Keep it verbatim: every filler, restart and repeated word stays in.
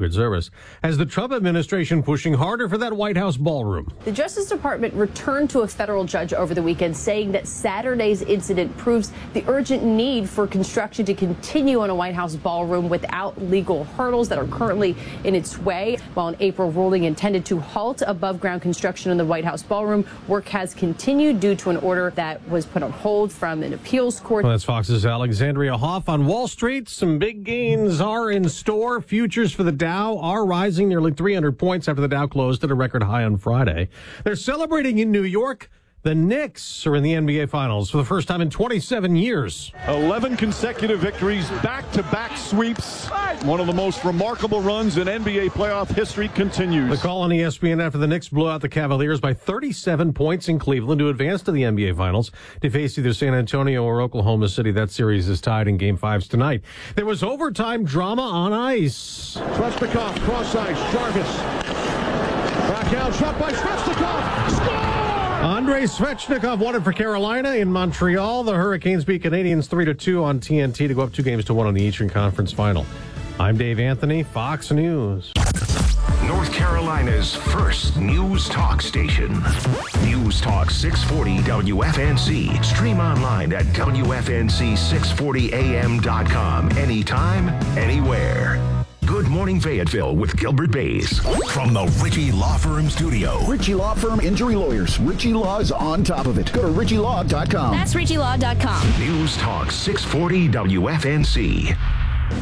Secret Service, has the Trump administration pushing harder for that White House ballroom. The Justice Department returned to a federal judge over the weekend, saying that Saturday's incident proves the urgent need for construction to continue on a White House ballroom without legal hurdles that are currently in its way. While an April ruling intended to halt above-ground construction in the White House ballroom, work has continued due to an order that was put on hold from an appeals court. Well, that's Fox's Alexandria Hoff. On Wall Street, some big gains are in store. Futures for the Dow are rising nearly three hundred points after the Dow closed at a record high on Friday. They're celebrating in New York. The Knicks are in the N B A Finals for the first time in twenty-seven years. eleven consecutive victories, back-to-back sweeps. One of the most remarkable runs in N B A playoff history continues. The call on E S P N after the Knicks blew out the Cavaliers by thirty-seven points in Cleveland to advance to the N B A Finals to face either San Antonio or Oklahoma City. That series is tied in Game Fives tonight. There was overtime drama on ice. Svechnikov, cross ice, Jarvis. Back out, shot by Svechnikov. Score! Andrei Svechnikov won it for Carolina in Montreal. The Hurricanes beat Canadians three to two on T N T to go up two games to one on the Eastern Conference Final. I'm Dave Anthony, Fox News. North Carolina's first news talk station. News Talk six forty W F N C. Stream online at W F N C six forty A M dot com. Anytime, anywhere. Good Morning Fayetteville with Gilbert Bays. From the Ritchie Law Firm studio. Ritchie Law Firm Injury Lawyers. Ritchie Law is on top of it. Go to ritchie law dot com. That's ritchie law dot com. News Talk six forty W F N C.